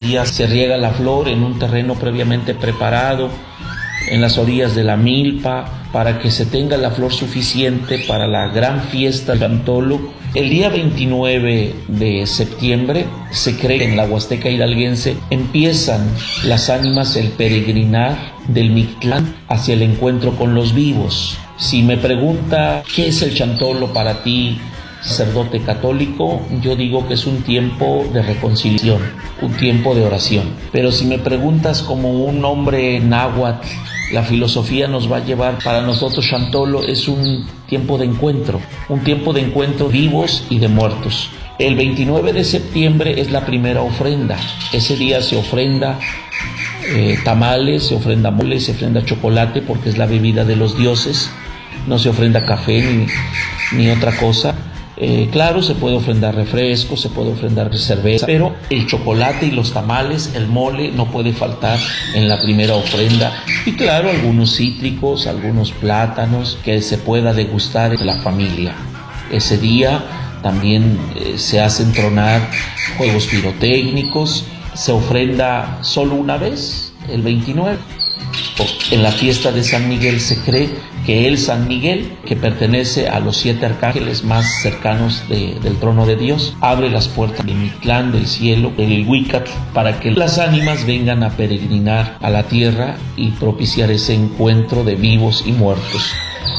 días se riega la flor en un terreno previamente preparado, en las orillas de la milpa, para que se tenga la flor suficiente para la gran fiesta de Chantolo. El día 29 de septiembre se cree que en la Huasteca hidalguense empiezan las ánimas el peregrinar del Mictlán hacia el encuentro con los vivos. Si me pregunta qué es el Chantolo para ti, sacerdote católico, yo digo que es un tiempo de reconciliación, un tiempo de oración. Pero si me preguntas como un hombre náhuatl, la filosofía nos va a llevar, para nosotros Chantolo es un tiempo de encuentro vivos y de muertos. El 29 de septiembre es la primera ofrenda. Ese día se ofrenda tamales, se ofrenda mole, se ofrenda chocolate, porque es la bebida de los dioses. No se ofrenda café ni otra cosa. Claro, se puede ofrendar refresco, se puede ofrendar cerveza, pero el chocolate y los tamales, el mole, no puede faltar en la primera ofrenda. Y claro, algunos cítricos, algunos plátanos que se pueda degustar en la familia. Ese día también se hacen tronar juegos pirotécnicos. Se ofrenda solo una vez, el 29. En la fiesta de San Miguel se cree que el San Miguel, que pertenece a los 7 arcángeles más cercanos del trono de Dios, abre las puertas de Mictlán, del cielo, del Huicatl, para que las ánimas vengan a peregrinar a la tierra y propiciar ese encuentro de vivos y muertos.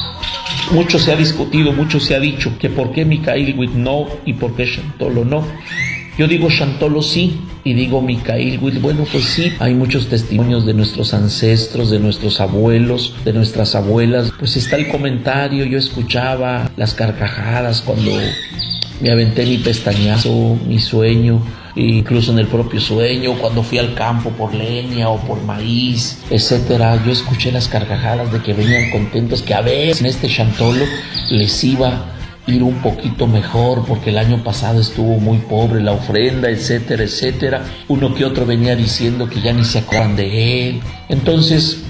Mucho se ha discutido, mucho se ha dicho que por qué Micailhuitl no y por qué Chantolo no. Yo digo Chantolo sí y digo Micailhuitl. Bueno, pues sí, hay muchos testimonios de nuestros ancestros, de nuestros abuelos, de nuestras abuelas. Pues está el comentario, yo escuchaba las carcajadas cuando me aventé mi pestañazo, mi sueño, incluso en el propio sueño, cuando fui al campo por leña o por maíz, etcétera. Yo escuché las carcajadas de que venían contentos, que a veces en este Chantolo les iba ir un poquito mejor porque el año pasado estuvo muy pobre la ofrenda, etcétera, etcétera. Uno que otro venía diciendo que ya ni se acuerdan de él. Entonces,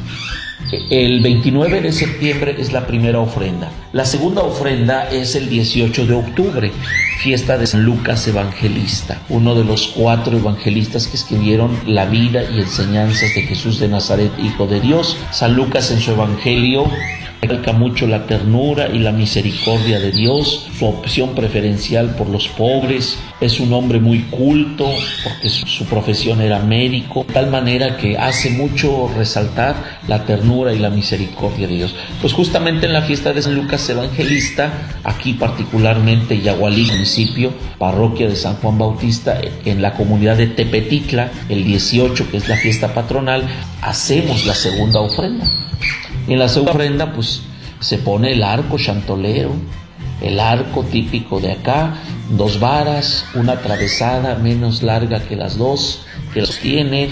el 29 de septiembre es la primera ofrenda. La segunda ofrenda es el 18 de octubre, fiesta de San Lucas Evangelista, uno de los 4 evangelistas que escribieron la vida y enseñanzas de Jesús de Nazaret, Hijo de Dios. San Lucas en su evangelio recalca mucho la ternura y la misericordia de Dios, su opción preferencial por los pobres. Es un hombre muy culto porque su profesión era médico, de tal manera que hace mucho resaltar la ternura y la misericordia de Dios. Pues justamente en la fiesta de San Lucas Evangelista, aquí particularmente Yagualí, municipio, parroquia de San Juan Bautista, en la comunidad de Tepetitla, el 18, que es la fiesta patronal, hacemos la segunda ofrenda. En la segunda ofrenda pues se pone el arco chantolero, el arco típico de acá, 2 varas, una atravesada menos larga que las 2 que los tienen,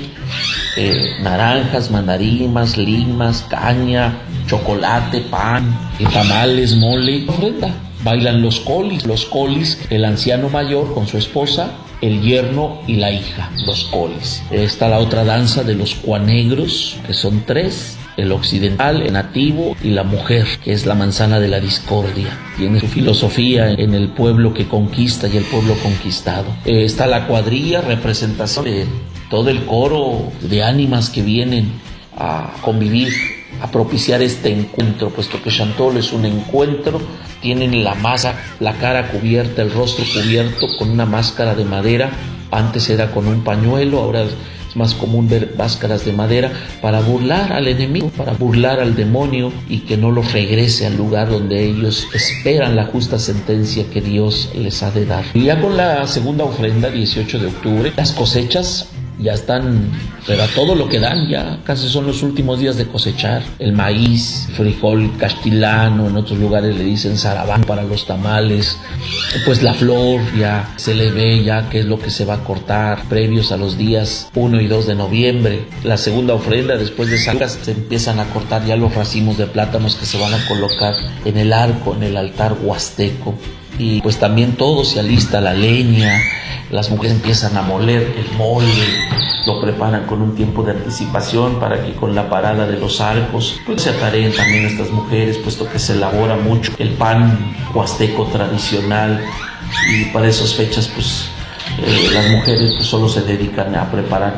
naranjas, mandarinas, limas, caña, chocolate, pan, tamales, mole, ofrenda. Bailan los colis, el anciano mayor con su esposa, el yerno y la hija, los colis. Está la otra danza de los cuanegros, que son 3. El occidental, el nativo y la mujer, que es la manzana de la discordia. Tiene su filosofía en el pueblo que conquista y el pueblo conquistado. Está la cuadrilla, representación de todo el coro de ánimas que vienen a convivir, a propiciar este encuentro, puesto que Chantolo es un encuentro. Tienen la masa, la cara cubierta, el rostro cubierto con una máscara de madera. Antes era con un pañuelo, ahora es más común ver máscaras de madera para burlar al enemigo, para burlar al demonio y que no los regrese al lugar donde ellos esperan la justa sentencia que Dios les ha de dar. Y ya con la segunda ofrenda, 18 de octubre, las cosechas ya están, pero a todo lo que dan, ya casi son los últimos días de cosechar. El maíz, frijol castilano, en otros lugares le dicen zarabán para los tamales. Pues la flor ya se le ve ya qué es lo que se va a cortar previos a los días 1 y 2 de noviembre. La segunda ofrenda, después de salgas, se empiezan a cortar ya los racimos de plátanos que se van a colocar en el arco, en el altar huasteco. Y pues también todo se alista, la leña. Las mujeres empiezan a moler el mole, lo preparan con un tiempo de anticipación para que con la parada de los arcos pues se atareen también estas mujeres, puesto que se elabora mucho el pan huasteco tradicional, y para esas fechas pues las mujeres pues solo se dedican a preparar